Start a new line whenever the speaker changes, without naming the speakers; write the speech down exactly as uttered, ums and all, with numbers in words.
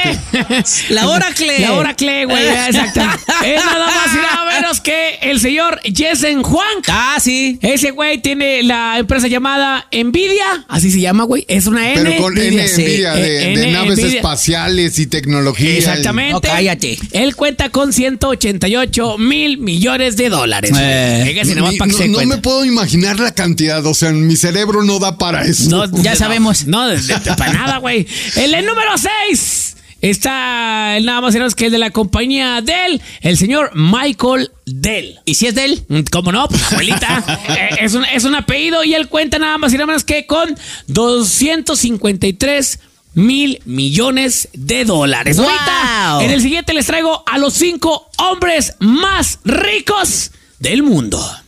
La Oracle.
La Oracle, güey, exacto. Es nada más y nada menos que el señor Jensen Huang.
Ah, sí.
Ese güey tiene la empresa llamada Nvidia, así se llama, güey. Es una N.
Pero con N,
sí.
Nvidia, de,
N,
de naves
Nvidia.
espaciales y tecnología.
Exactamente.
No, cállate.
Él cuenta con ciento ochenta y ocho mil millones de dólares.
Eh.
Fíjese
Y-
nomás para que
no
se
no
cuente.
me puedo imaginar la cantidad, o sea, mi cerebro no da para eso.
No,
Ya sabemos.
No, de- de- de- para nada, güey. En el número seis está el nada más y nada menos que el de la compañía Dell, el señor Michael Dell.
¿Y si es de él?
Mm, ¿Cómo no? Pues, abuelita. Eh, es, un, es un apellido y él cuenta nada más y nada menos que con doscientos cincuenta y tres mil millones de dólares.
¡Wow!
Ahorita, en el siguiente les traigo a los cinco hombres más ricos del mundo.